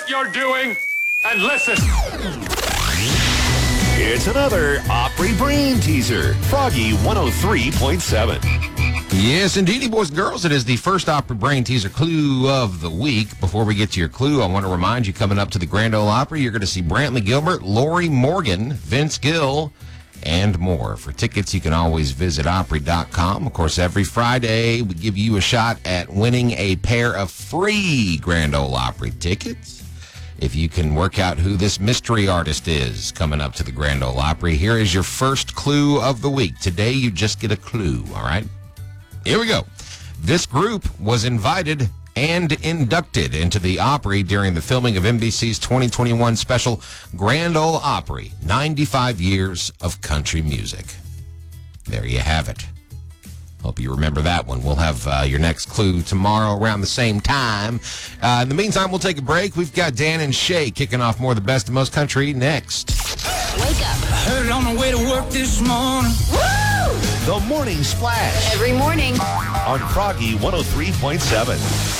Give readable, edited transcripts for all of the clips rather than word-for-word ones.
what you're doing and listen. It's another Opry Brain Teaser. Froggy 103.7. Yes, indeedy, boys and girls. It is the first Opry Brain Teaser clue of the week. Before we get to your clue, I want to remind you, coming up to the Grand Ole Opry, you're going to see Brantley Gilbert, Lori Morgan, Vince Gill, and more. For tickets, you can always visit Opry.com. Of course, every Friday, we give you a shot at winning a pair of free Grand Ole Opry tickets. If you can work out who this mystery artist is coming up to the Grand Ole Opry, here is your first clue of the week. Today, you just get a clue, all right? Here we go. This group was invited and inducted into the Opry during the filming of NBC's 2021 special Grand Ole Opry, 95 Years of Country Music. There you have it. Hope you remember that one. We'll have your next clue tomorrow around the same time. In the meantime, we'll take a break. We've got Dan and Shay kicking off more of the best of most country next. Wake up. I heard it on the way to work this morning. Woo! The Morning Splash Every morning. on Froggy 103.7.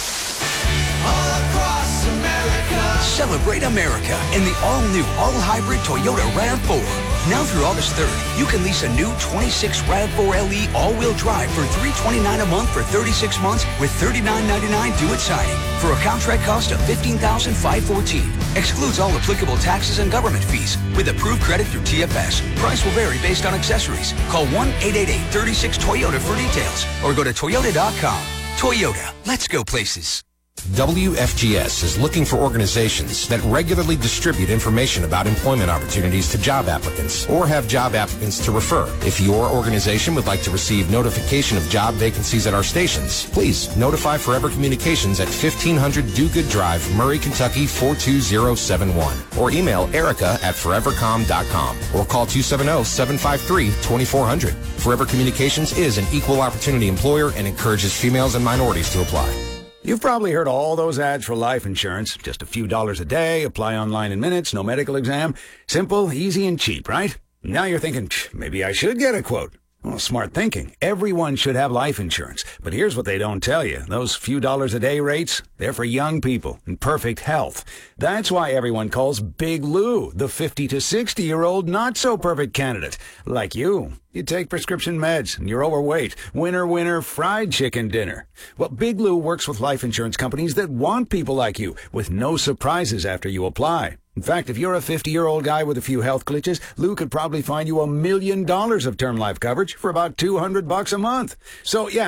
All across America. Celebrate America in the all-new, all-hybrid Toyota RAV4. Now through August 3rd, you can lease a new 26 RAV4 LE all-wheel drive for $329 a month for 36 months with $39.99 due at signing for a contract cost of $15,514. Excludes all applicable taxes and government fees with approved credit through TFS. Price will vary based on accessories. Call 1-888-36-TOYOTA for details or go to Toyota.com. Toyota, let's go places. WFGS is looking for organizations that regularly distribute information about employment opportunities to job applicants or have job applicants to refer. If your organization would like to receive notification of job vacancies at our stations, please notify Forever Communications at 1500 Do Good Drive, Murray, Kentucky 42071, or email Erica at forevercom.com or call 270-753-2400. Forever Communications is an equal opportunity employer and encourages females and minorities to apply. You've probably heard all those ads for life insurance. Just a few dollars a day, apply online in minutes, no medical exam. Simple, easy, and cheap, right? Now you're thinking, maybe I should get a quote. Well, smart thinking. Everyone should have life insurance. But here's what they don't tell you. Those few dollars a day rates, they're for young people in perfect health. That's why everyone calls Big Lou the 50 to 60-year-old not-so-perfect candidate. Like you. You take prescription meds and you're overweight. Winner, winner, fried chicken dinner. Well, Big Lou works with life insurance companies that want people like you with no surprises after you apply. In fact, if you're a 50-year-old guy with a few health glitches, Lou could probably find you $1 million of term life coverage for about $200 a month. So, yeah.